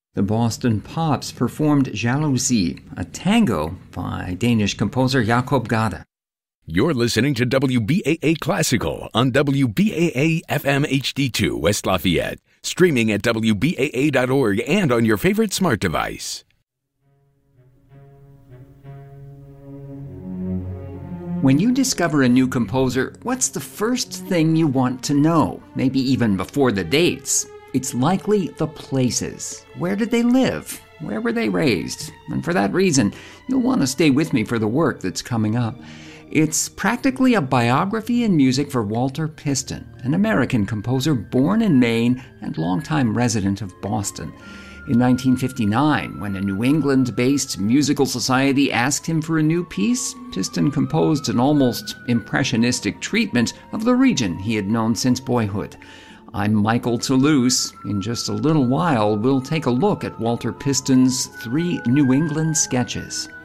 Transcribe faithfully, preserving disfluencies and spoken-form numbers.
The Boston Pops performed Jalousie, a tango by Danish composer Jacob Gade. You're listening to W B A A Classical on W B A A F M H D two West Lafayette, streaming at W B A A dot org and on your favorite smart device. When you discover a new composer, what's the first thing you want to know? Maybe even before the dates. It's likely the places. Where did they live? Where were they raised? And for that reason, you'll want to stay with me for the work that's coming up. It's practically a biography in music for Walter Piston, an American composer born in Maine and longtime resident of Boston. In nineteen fifty-nine, when a New England-based musical society asked him for a new piece, Piston composed an almost impressionistic treatment of the region he had known since boyhood. I'm Michael Toulouse. In just a little while, we'll take a look at Walter Piston's three New England sketches.